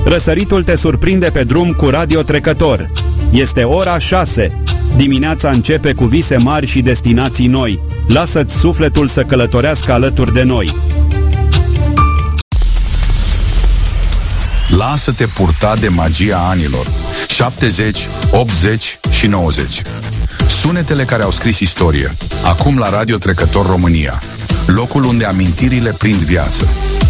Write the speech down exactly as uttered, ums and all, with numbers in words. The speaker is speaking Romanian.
Răsăritul te surprinde pe drum cu Radio Trecător. Este ora șase. Dimineața începe cu vise mari și destinații noi. Lasă-ți sufletul să călătorească alături de noi. Lasă-te purta de magia anilor șaptezeci, optzeci și nouăzeci. Sunetele care au scris istorie. Acum la Radio Trecător România, locul unde amintirile prind viață.